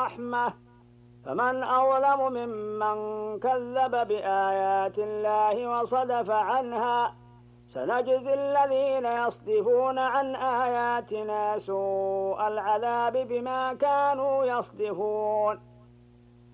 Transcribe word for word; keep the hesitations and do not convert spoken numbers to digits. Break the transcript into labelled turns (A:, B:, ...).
A: رحمة. فمن أظلم ممن كذب بآيات الله وصدف عنها. سنجزي الذين يصدفون عن آياتنا سوء العذاب بما كانوا يصدفون.